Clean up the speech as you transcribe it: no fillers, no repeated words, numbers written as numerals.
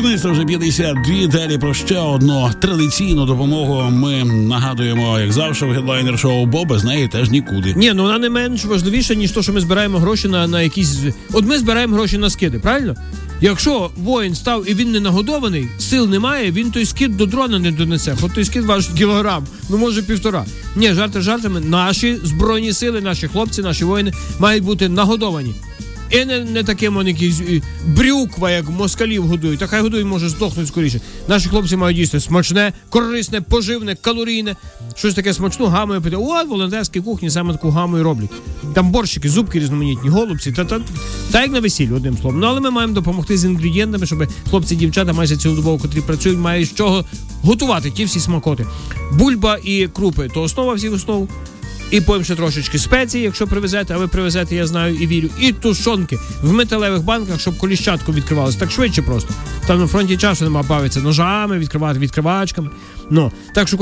17 вже 52. Далі про ще одну традиційну допомогу ми нагадуємо, як завжди, в гедлайнер-шоу, бо без неї теж нікуди. Ні, ну вона не менш важливіша, ніж то, що ми збираємо гроші на якісь... От ми збираємо гроші на скиди, правильно? Якщо воїн став і він не нагодований, сил немає, він той скид до дрона не донесе. От той скид важить кілограм, ну може 1,5. Ні, жарти жартами, наші збройні сили, наші хлопці, наші воїни мають бути нагодовані. І не таким вони якісь брюква, як москалів годують. Та хай годують, може здохнуть скоріше. Наші хлопці мають їсти смачне, корисне, поживне, калорійне. Щось таке смачне, гамою пити. О, волонтерські кухні саме таку гамою роблять. Там борщики, зубки різноманітні, голубці. Та як на весіллі, одним словом. Ну, але ми маємо допомогти з інгредієнтами, щоб хлопці і дівчата майже цілодобово, котрі працюють, мають з чого готувати ті всі смакоти. Бульба і крупи – то основа всіх основ. І потім ще трошечки спецій, якщо привезете, а ви привезете, я знаю і вірю. І тушонки в металевих банках, щоб коліщатку відкривалося. Так швидше просто. Там на фронті часу нема, бавиться ножами, відкривати відкривачками. Ну, так що